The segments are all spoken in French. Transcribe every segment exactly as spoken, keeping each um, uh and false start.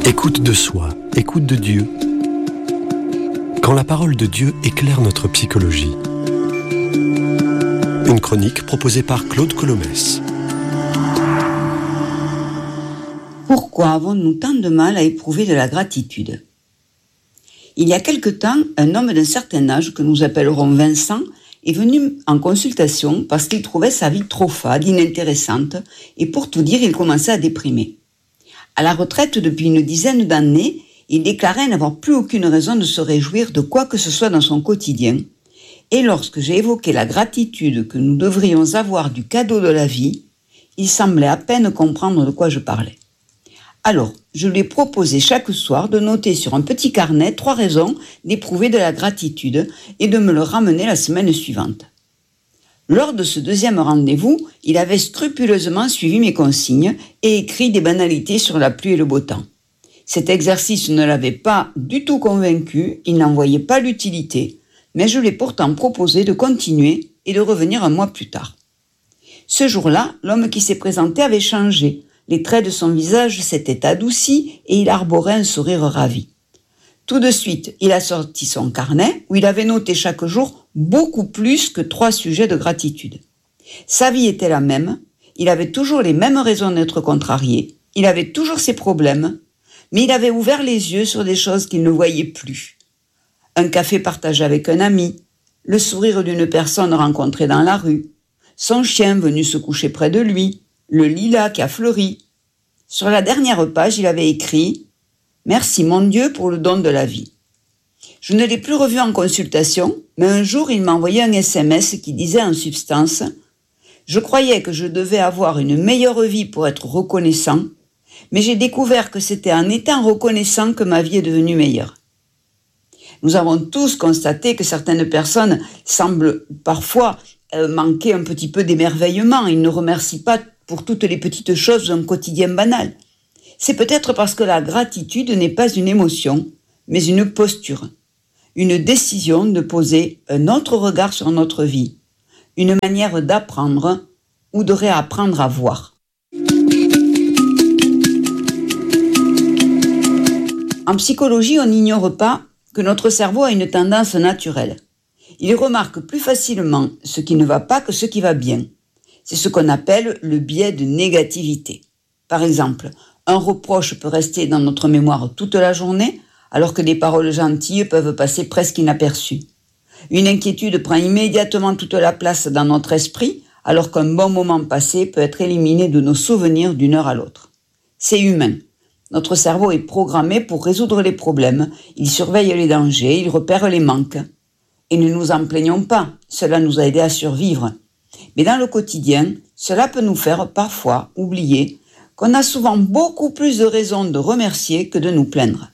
Écoute de soi, écoute de Dieu. Quand la parole de Dieu éclaire notre psychologie. Une chronique proposée par Claude Colomès. Pourquoi avons-nous tant de mal à éprouver de la gratitude ? Il y a quelque temps, un homme d'un certain âge, que nous appellerons Vincent, est venu en consultation parce qu'il trouvait sa vie trop fade, inintéressante, et pour tout dire, il commençait à déprimer. À la retraite depuis une dizaine d'années, il déclarait n'avoir plus aucune raison de se réjouir de quoi que ce soit dans son quotidien. Et lorsque j'ai évoqué la gratitude que nous devrions avoir du cadeau de la vie, il semblait à peine comprendre de quoi je parlais. Alors, je lui ai proposé chaque soir de noter sur un petit carnet trois raisons d'éprouver de la gratitude et de me le ramener la semaine suivante. Lors de ce deuxième rendez-vous, il avait scrupuleusement suivi mes consignes et écrit des banalités sur la pluie et le beau temps. Cet exercice ne l'avait pas du tout convaincu, il n'en voyait pas l'utilité, mais je lui ai pourtant proposé de continuer et de revenir un mois plus tard. Ce jour-là, l'homme qui s'est présenté avait changé. Les traits de son visage s'étaient adoucis et il arborait un sourire ravi. Tout de suite, il a sorti son carnet où il avait noté chaque jour beaucoup plus que trois sujets de gratitude. Sa vie était la même, il avait toujours les mêmes raisons d'être contrarié, il avait toujours ses problèmes, mais il avait ouvert les yeux sur des choses qu'il ne voyait plus. Un café partagé avec un ami, le sourire d'une personne rencontrée dans la rue, son chien venu se coucher près de lui, le lilas qui a fleuri. Sur la dernière page, il avait écrit « Merci mon Dieu pour le don de la vie ». Je ne l'ai plus revu en consultation, mais un jour, il m'a envoyé un S M S qui disait en substance « Je croyais que je devais avoir une meilleure vie pour être reconnaissant, mais j'ai découvert que c'était en étant reconnaissant que ma vie est devenue meilleure. » Nous avons tous constaté que certaines personnes semblent parfois euh, manquer un petit peu d'émerveillement. Ils ne remercient pas pour toutes les petites choses d'un quotidien banal. C'est peut-être parce que la gratitude n'est pas une émotion, mais une posture, une décision de poser un autre regard sur notre vie, une manière d'apprendre ou de réapprendre à voir. En psychologie, on n'ignore pas que notre cerveau a une tendance naturelle. Il remarque plus facilement ce qui ne va pas que ce qui va bien. C'est ce qu'on appelle le biais de négativité. Par exemple, un reproche peut rester dans notre mémoire toute la journée, alors que des paroles gentilles peuvent passer presque inaperçues. Une inquiétude prend immédiatement toute la place dans notre esprit, alors qu'un bon moment passé peut être éliminé de nos souvenirs d'une heure à l'autre. C'est humain. Notre cerveau est programmé pour résoudre les problèmes, il surveille les dangers, il repère les manques. Et ne nous en plaignons pas, cela nous a aidés à survivre. Mais dans le quotidien, cela peut nous faire parfois oublier qu'on a souvent beaucoup plus de raisons de remercier que de nous plaindre.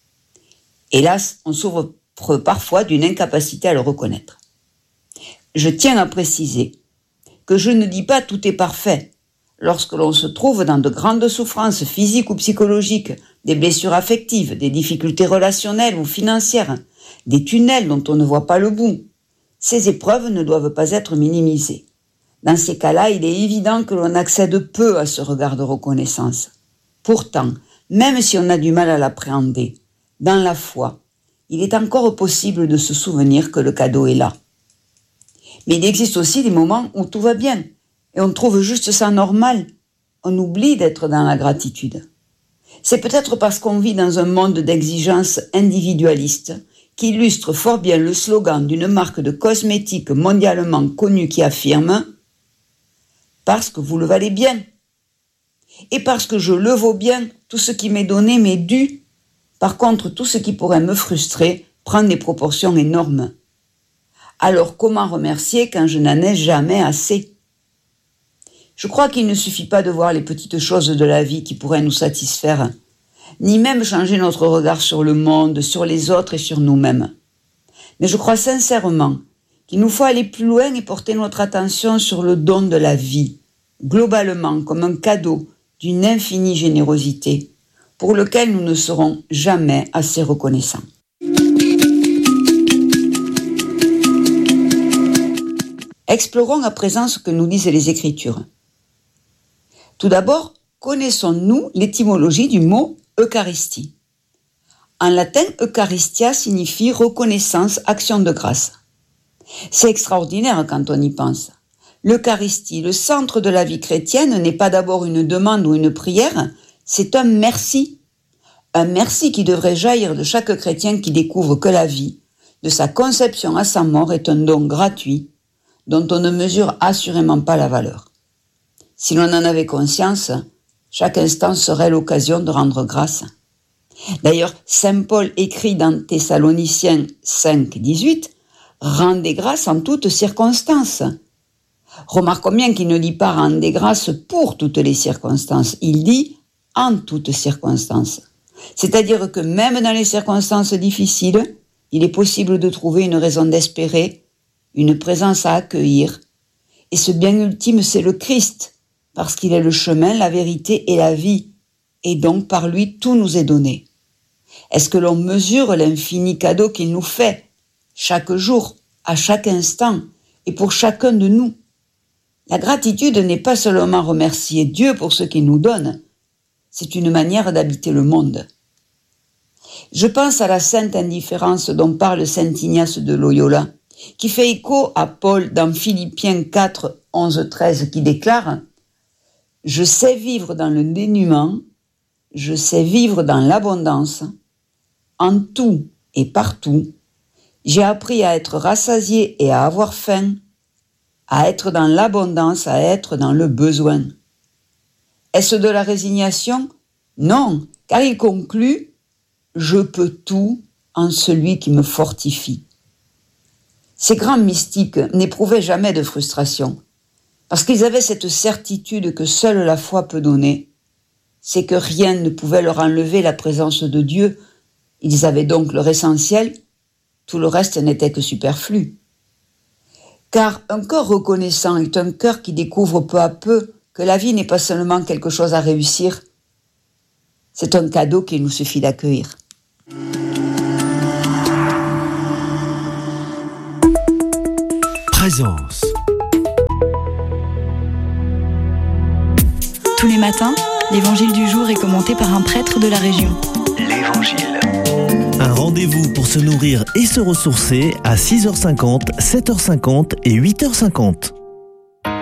Hélas, on souffre parfois d'une incapacité à le reconnaître. Je tiens à préciser que je ne dis pas tout est parfait. Lorsque l'on se trouve dans de grandes souffrances physiques ou psychologiques, des blessures affectives, des difficultés relationnelles ou financières, des tunnels dont on ne voit pas le bout, ces épreuves ne doivent pas être minimisées. Dans ces cas-là, il est évident que l'on accède peu à ce regard de reconnaissance. Pourtant, même si on a du mal à l'appréhender, dans la foi, il est encore possible de se souvenir que le cadeau est là. Mais il existe aussi des moments où tout va bien, et on trouve juste ça normal. On oublie d'être dans la gratitude. C'est peut-être parce qu'on vit dans un monde d'exigences individualistes qui illustre fort bien le slogan d'une marque de cosmétiques mondialement connue qui affirme « Parce que vous le valez bien ». Et parce que je le vaux bien, tout ce qui m'est donné m'est dû. Par contre, tout ce qui pourrait me frustrer prend des proportions énormes. Alors comment remercier quand je n'en ai jamais assez ? Je crois qu'il ne suffit pas de voir les petites choses de la vie qui pourraient nous satisfaire, ni même changer notre regard sur le monde, sur les autres et sur nous-mêmes. Mais je crois sincèrement qu'il nous faut aller plus loin et porter notre attention sur le don de la vie, globalement comme un cadeau d'une infinie générosité, pour lequel nous ne serons jamais assez reconnaissants. Explorons à présent ce que nous disent les Écritures. Tout d'abord, connaissons-nous l'étymologie du mot Eucharistie. En latin, Eucharistia signifie reconnaissance, action de grâce. C'est extraordinaire quand on y pense. L'Eucharistie, le centre de la vie chrétienne, n'est pas d'abord une demande ou une prière, c'est un merci. Un merci qui devrait jaillir de chaque chrétien qui découvre que la vie, de sa conception à sa mort, est un don gratuit, dont on ne mesure assurément pas la valeur. Si l'on en avait conscience, chaque instant serait l'occasion de rendre grâce. D'ailleurs, saint Paul écrit dans Thessaloniciens cinq, dix-huit, « Rendez grâce en toutes circonstances ». Remarquons bien qu'il ne dit pas « rendez grâce pour toutes les circonstances », il dit « en toutes circonstances ». C'est-à-dire que même dans les circonstances difficiles, il est possible de trouver une raison d'espérer, une présence à accueillir. Et ce bien ultime, c'est le Christ, parce qu'il est le chemin, la vérité et la vie. Et donc, par lui, tout nous est donné. Est-ce que l'on mesure l'infini cadeau qu'il nous fait, chaque jour, à chaque instant, et pour chacun de nous? La gratitude n'est pas seulement remercier Dieu pour ce qu'il nous donne, c'est une manière d'habiter le monde. Je pense à la sainte indifférence dont parle saint Ignace de Loyola, qui fait écho à Paul dans Philippiens quatre, onze, treize, qui déclare « Je sais vivre dans le dénuement, je sais vivre dans l'abondance, en tout et partout, j'ai appris à être rassasié et à avoir faim, à être dans l'abondance, à être dans le besoin. » Est-ce de la résignation? Non, car il conclut « Je peux tout en celui qui me fortifie ». Ces grands mystiques n'éprouvaient jamais de frustration, parce qu'ils avaient cette certitude que seule la foi peut donner, c'est que rien ne pouvait leur enlever la présence de Dieu. Ils avaient donc leur essentiel, tout le reste n'était que superflu. Car un cœur reconnaissant est un cœur qui découvre peu à peu que la vie n'est pas seulement quelque chose à réussir, c'est un cadeau qu'il nous suffit d'accueillir. Présence. Tous les matins, l'évangile du jour est commenté par un prêtre de la région. L'Évangile. Un rendez-vous pour se nourrir et se ressourcer à six heures cinquante, sept heures cinquante et huit heures cinquante.